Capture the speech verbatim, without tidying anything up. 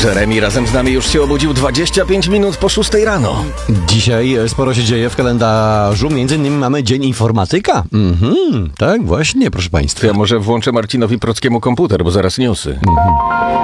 Jeremy razem z nami już się obudził dwadzieścia pięć minut po szóstej rano. Dzisiaj sporo się dzieje w kalendarzu, między innymi mamy Dzień Informatyka. Mhm, tak, właśnie, proszę państwa. To ja może włączę Marcinowi Prockiemu komputer, bo zaraz newsy. Mhm.